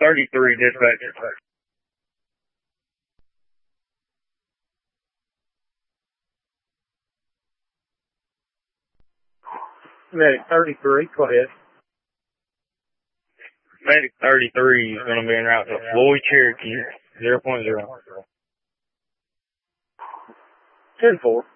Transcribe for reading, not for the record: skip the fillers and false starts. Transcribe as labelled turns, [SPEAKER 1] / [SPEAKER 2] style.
[SPEAKER 1] 33, dispatch.
[SPEAKER 2] Medic 33, go ahead.
[SPEAKER 1] Medic 33 is going to be en route to Floyd Cherokee, 0.0.
[SPEAKER 2] 10-4.